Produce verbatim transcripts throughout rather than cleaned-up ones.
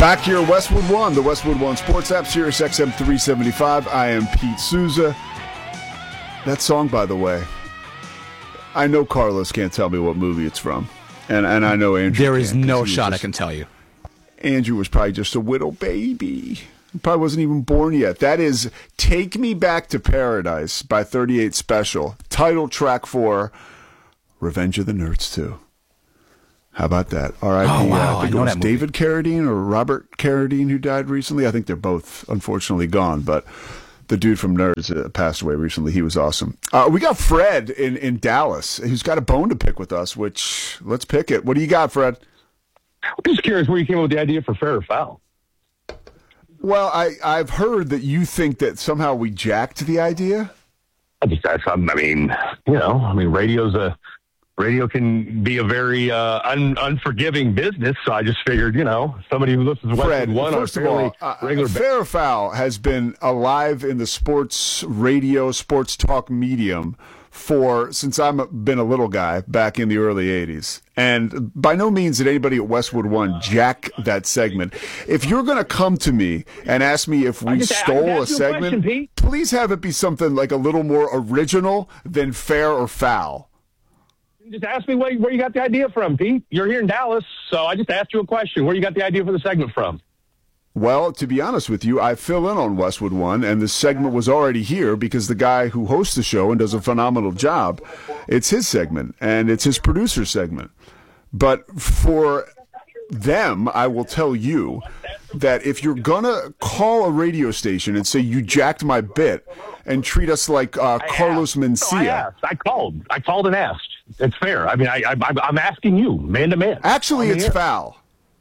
Back here at Westwood One, the Westwood One Sports app, Sirius X M three seventy-five. I am Pete Souza. That song, by the way, I know Carlos can't tell me what movie it's from, and and I know Andrew. There is no shot just, I can tell you. Andrew was probably just a little baby. He probably wasn't even born yet. That is "Take Me Back to Paradise" by thirty-eight Special, title track for Revenge of the Nerds two. How about that? All right. Oh, wow. Uh, I think I know it was that movie. David Carradine or Robert Carradine who died recently. I think they're both unfortunately gone, but the dude from Nerds uh, passed away recently. He was awesome. Uh, we got Fred in, in Dallas, who's got a bone to pick with us, which let's pick it. What do you got, Fred? I'm just curious where you came up with the idea for Fair or Foul. Well, I, I've heard that you think that somehow we jacked the idea. I just, that's, I mean, you know, I mean, radio's a, radio can be a very uh, un, unforgiving business, so I just figured, you know, somebody who listens to Fred, Westwood One on a first of fairly all, uh, regular Fair or Foul has been alive in the sports radio, sports talk medium for since I've been a little guy back in the early eighties. And by no means did anybody at Westwood One jack that segment. If you're going to come to me and ask me if we just- I stole just a asked you a segment, question, Pete. please have it be something like a little more original than Fair or Foul. Just ask me where, where you got the idea from, Pete. You're here in Dallas, so I just asked you a question. Where you got the idea for the segment from? Well, to be honest with you, I fill in on Westwood One, and the segment was already here because the guy who hosts the show and does a phenomenal job, it's his segment, and it's his producer segment. But for them, I will tell you that if you're going to call a radio station and say you jacked my bit and treat us like uh, Carlos Mencia. No, I asked. I called. I called and asked. It's fair. I mean, I, I, I'm asking you, man to man. Actually, it's foul.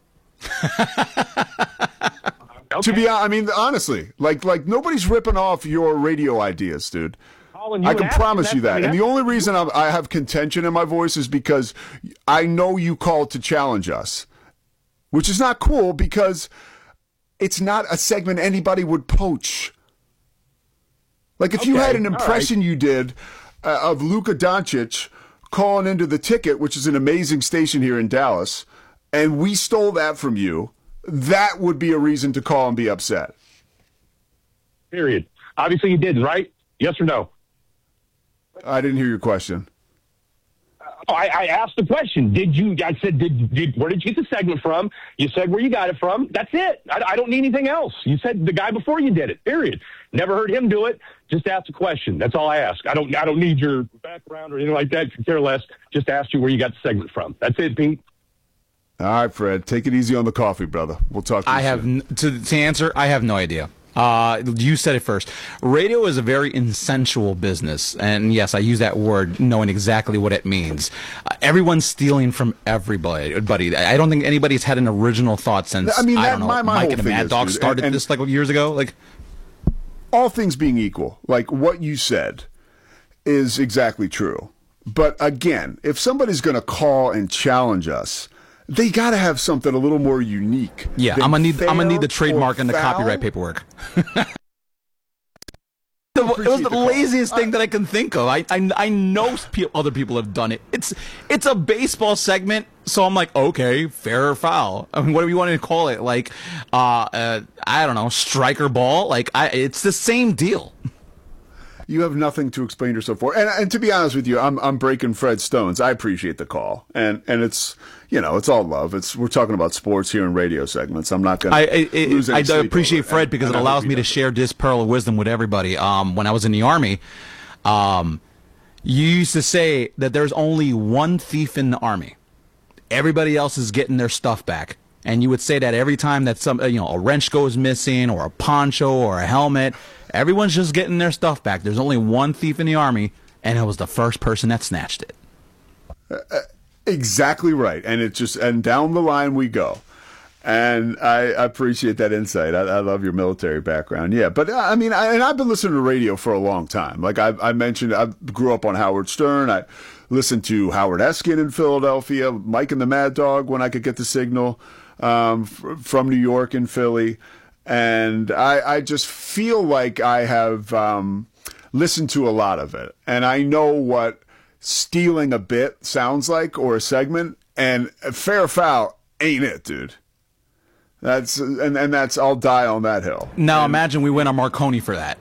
Okay. To be, I mean, honestly, like, like nobody's ripping off your radio ideas, dude. Calling you I can and asking, promise you that's- that. I mean, And the only reason I'm, I have contention in my voice is because I know you called to challenge us, which is not cool because it's not a segment anybody would poach. Like if you Okay, had an all impression you did uh, of Luka Doncic calling into the Ticket, which is an amazing station here in Dallas, and we stole that from you, that would be a reason to call and be upset. Period. Obviously, you did, right? Yes or no? I didn't hear your question. Oh, I, I asked the question. Did you? I said, did, did where did you get the segment from? You said where you got it from. That's it. I, I don't need anything else. You said the guy before you did it. Period. Never heard him do it. Just asked a question. That's all I ask. I don't. I don't need your background or anything like that. Could care less. Just asked you where you got the segment from. That's it, Pete. All right, Fred. Take it easy on the coffee, brother. We'll talk to you I have soon. n- to to answer. I have no idea. Uh, you said it first. Radio is a very insensual business, and yes, I use that word knowing exactly what it means. Uh, everyone's stealing from everybody. Buddy, I don't think anybody's had an original thought since. I mean, I that- don't know. my- my Mike whole and the thing Mad is, Dog dude, started and- and- this like years ago. Like, All things being equal, like what you said is exactly true. But again, if somebody's going to call and challenge us, they got to have something a little more unique. yeah, than I'm gonna need. I'm gonna need the fair trademark or and the foul. copyright paperwork. It was appreciate the the call. laziest thing that I can think of. I I, I know pe- other people have done it. It's it's a baseball segment, so I'm like, okay, fair or foul. I mean, whatever you want to call it, like, uh, uh I don't know, striker ball. Like, I it's the same deal. You have nothing to explain yourself for. And, and to be honest with you, I'm I'm breaking Fred Stones. I appreciate the call, and and it's you know it's all love. It's we're talking about sports here in radio segments. I'm not going I to I, lose any I, I sleep appreciate over it. Fred And- because and it I hope allows he me to does. share this pearl of wisdom with everybody. Um, when I was in the army, um, you used to say that there's only one thief in the army. Everybody else is getting their stuff back. And you would say that every time that some, you know, a wrench goes missing or a poncho or a helmet, everyone's just getting their stuff back. There's only one thief in the army, and it was the first person that snatched it. Exactly right. And it just and down the line we go. And I appreciate that insight. I, I love your military background. Yeah, but uh, I mean, I, and I've been listening to radio for a long time. Like I, I mentioned, I grew up on Howard Stern. I listened to Howard Eskin in Philadelphia, Mike and the Mad Dog when I could get the signal um, f- from New York and Philly. And I, I just feel like I have um, listened to a lot of it. And I know what stealing a bit sounds like or a segment. And fair or foul ain't it, dude. That's and, and that's I'll die on that hill. Now and, imagine we win a Marconi for that.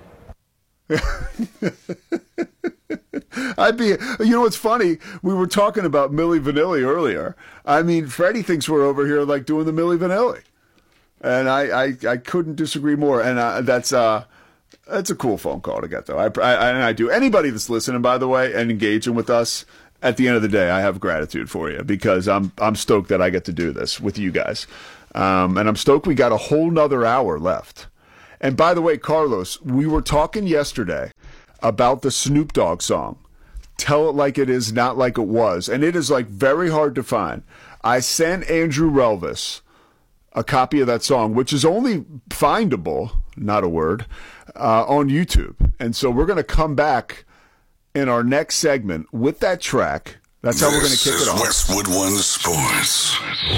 I'd be, you know, what's funny? We were talking about Milli Vanilli earlier. I mean, Freddie thinks we're over here like doing the Milli Vanilli, and I, I, I couldn't disagree more. And uh, that's uh, that's a cool phone call to get, though. I, I, and I do. Anybody that's listening, by the way, and engaging with us, at the end of the day, I have gratitude for you because I'm I'm stoked that I get to do this with you guys, um, and I'm stoked we got a whole nother hour left. And by the way, Carlos, we were talking yesterday about the Snoop Dogg song, Tell It Like It Is, Not Like It Was. And it is like very hard to find. I sent Andrew Relvis a copy of that song, which is only findable, not a word, uh, on YouTube. And so we're going to come back in our next segment with that track. That's how we're going to kick it off. Westwood One Sports.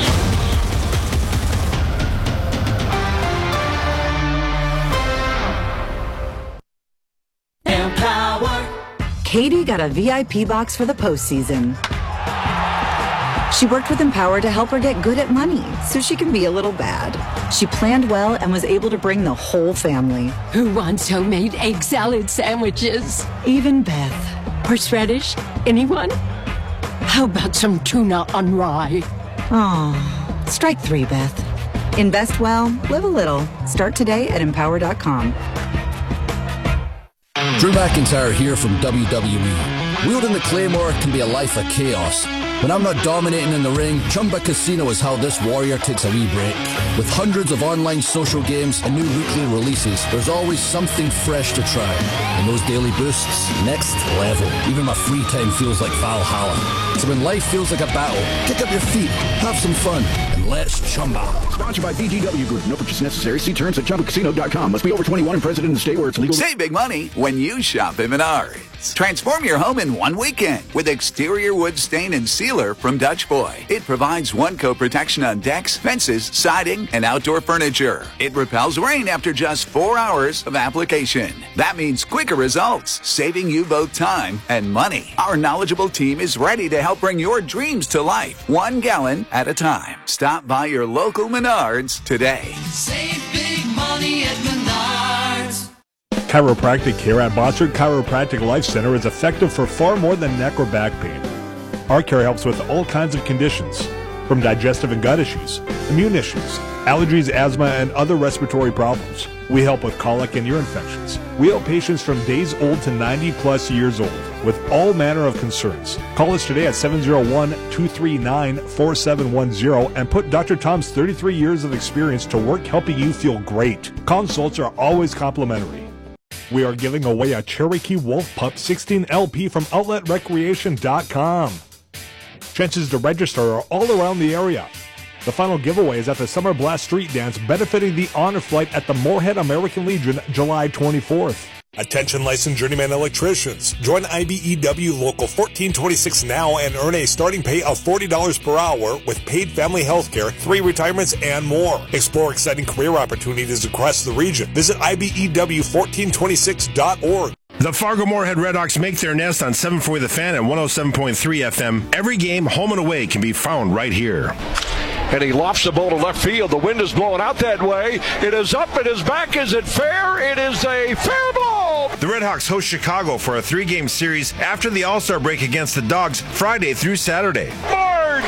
Katie got a V I P box for the postseason. She worked with Empower to help her get good at money so she can be a little bad. She planned well and was able to bring the whole family. Who wants homemade egg salad sandwiches? Even Beth. Horseradish? Anyone? How about some tuna on rye? Oh, strike three, Beth. Invest well, live a little. Start today at empower dot com. Drew McIntyre here from W W E. Wielding the Claymore can be a life of chaos. When I'm not dominating in the ring, Chumba Casino is how this warrior takes a wee break. With hundreds of online social games and new weekly releases, there's always something fresh to try. And those daily boosts, next level. Even my free time feels like Valhalla. So when life feels like a battle, kick up your feet, have some fun, and let's chumba. Sponsored by V G W Group. No purchase necessary. See terms at chumba casino dot com. Must be over twenty-one and present in the state where it's legal. Save big money when you shop at Menards. Transform your home in one weekend with exterior wood stain and sealer from Dutch Boy. It provides one-coat protection on decks, fences, siding, and outdoor furniture. It repels rain after just four hours of application. That means quicker results, saving you both time and money. Our knowledgeable team is ready to help bring your dreams to life, one gallon at a time. Stop by your local Menards today. Save big money at Menards. Chiropractic care at Bossard Chiropractic Life Center is effective for far more than neck or back pain. Our care helps with all kinds of conditions, from digestive and gut issues, immune issues, allergies, asthma, and other respiratory problems. We help with colic and ear infections. We help patients from days old to ninety plus years old with all manner of concerns. Call us today at seven oh one, two three nine, four seven one zero and put Doctor Tom's thirty-three years of experience to work helping you feel great. Consults are always complimentary. We are giving away a Cherokee Wolf Pup sixteen L P from outlet recreation dot com. Chances to register are all around the area. The final giveaway is at the Summer Blast Street Dance benefiting the Honor Flight at the Moorhead American Legion July twenty-fourth. Attention licensed journeyman electricians. Join I B E W Local fourteen twenty-six now and earn a starting pay of forty dollars per hour with paid family health care, three retirements, and more. Explore exciting career opportunities across the region. Visit I B E W fourteen twenty-six dot org. The Fargo-Moorhead Redhawks make their nest on seven forty The Fan and one oh seven point three F M. Every game, home and away, can be found right here. And he lofts the ball to left field. The wind is blowing out that way. It is up. It is back. Is it fair? It is a fair ball. The Redhawks host Chicago for a three-game series after the All-Star break against the Dogs Friday through Saturday. Marge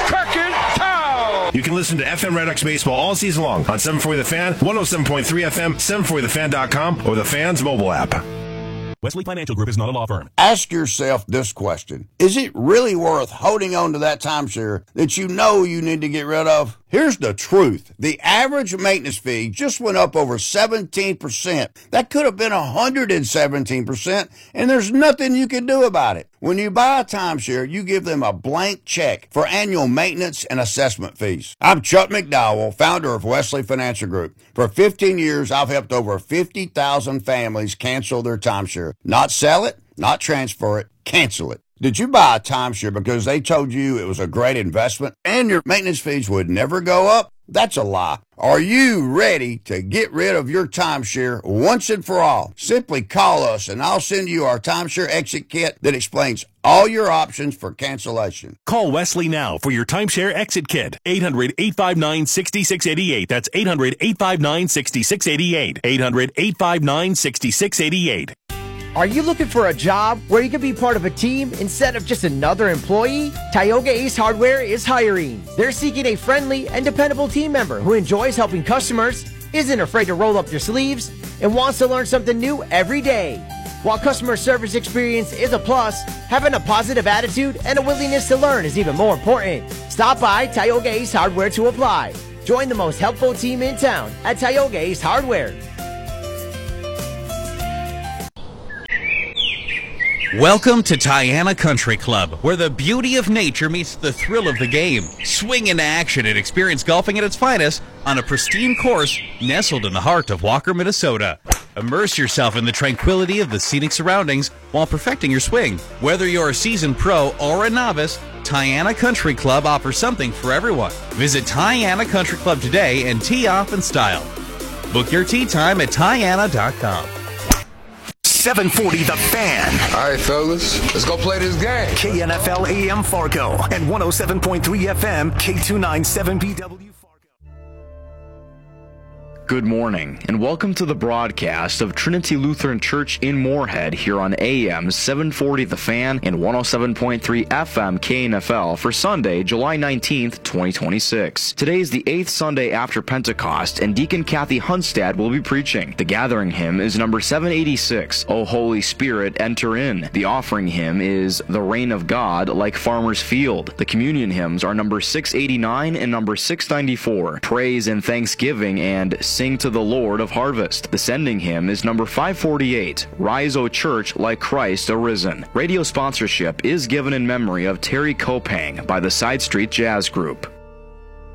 Crackentown. You can listen to F M Redhawks baseball all season long on seven forty The Fan, one oh seven point three F M, seven forty the fan dot com, or the Fan's mobile app. Wesley Financial Group is not a law firm. Ask yourself this question. Is it really worth holding on to that timeshare that you know you need to get rid of? Here's the truth. The average maintenance fee just went up over seventeen percent. That could have been one hundred seventeen percent, and there's nothing you can do about it. When you buy a timeshare, you give them a blank check for annual maintenance and assessment fees. I'm Chuck McDowell, founder of Wesley Financial Group. For fifteen years, I've helped over fifty thousand families cancel their timeshare. Not sell it, not transfer it, cancel it. Did you buy a timeshare because they told you it was a great investment and your maintenance fees would never go up? That's a lie. Are you ready to get rid of your timeshare once and for all? Simply call us and I'll send you our timeshare exit kit that explains all your options for cancellation. Call Wesley now for your timeshare exit kit. eight hundred, eight five nine, six six eight eight. That's eight hundred, eight five nine, six six eight eight. eight hundred, eight five nine, six six eight eight. Are you looking for a job where you can be part of a team instead of just another employee? Tioga Ace Hardware is hiring. They're seeking a friendly and dependable team member who enjoys helping customers, isn't afraid to roll up their sleeves, and wants to learn something new every day. While customer service experience is a plus, having a positive attitude and a willingness to learn is even more important. Stop by Tioga Ace Hardware to apply. Join the most helpful team in town at Tioga Ace Hardware. Welcome to Tiana Country Club, where the beauty of nature meets the thrill of the game. Swing into action and experience golfing at its finest on a pristine course nestled in the heart of Walker, Minnesota. Immerse yourself in the tranquility of the scenic surroundings while perfecting your swing. Whether you're a seasoned pro or a novice, Tiana Country Club offers something for everyone. Visit Tiana Country Club today and tee off in style. Book your tee time at Tiana dot com. seven forty The Fan. All right, fellas, let's go play this game. K N F L A M Fargo and one oh seven point three F M K two ninety-seven B W. Good morning, and welcome to the broadcast of Trinity Lutheran Church in Moorhead here on A M seven forty The Fan and one oh seven point three F M K N F L for Sunday, July nineteenth, twenty twenty-six. Today is the eighth Sunday after Pentecost, and Deacon Kathy Hunstad will be preaching. The gathering hymn is number seven eighty-six, O Holy Spirit, Enter In. The offering hymn is The Reign of God Like Farmer's Field. The communion hymns are number six eighty-nine and number six ninety-four, Praise and Thanksgiving and Sing to the Lord of Harvest. The sending hymn is number five forty-eight, Rise, O Church, Like Christ Arisen. Radio sponsorship is given in memory of Terry Kopang by the Side Street Jazz Group.